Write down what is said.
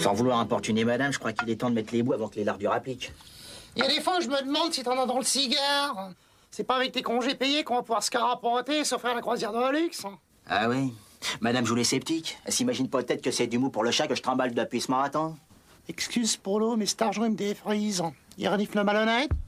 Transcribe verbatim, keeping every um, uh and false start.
Sans vouloir importuner madame, je crois qu'il est temps de mettre les bouts avant que les lardures appliquent. Il y a des fois, je me demande si t'en as dans le cigare. C'est pas avec tes congés payés qu'on va pouvoir se carapater et s'offrir la croisière de luxe. Ah oui? Madame joue les sceptiques. Elle s'imagine peut-être que c'est du mou pour le chat que je trimballe depuis ce marathon. Excuse, Polo, mais cet argent, il me défrise. Il renifle malhonnête.